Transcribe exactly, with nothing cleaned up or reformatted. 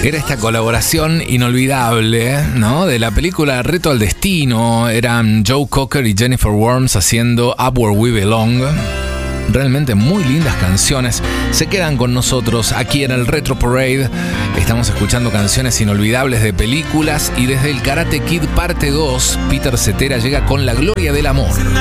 Era esta colaboración inolvidable, ¿no? De la película Reto al Destino. Eran Joe Cocker y Jennifer Warnes haciendo Up Where We Belong. Realmente muy lindas canciones. Se quedan con nosotros aquí en el Retro Parade. Estamos escuchando canciones inolvidables de películas. Y desde el Karate Kid parte dos, Peter Cetera llega con La Gloria del Amor.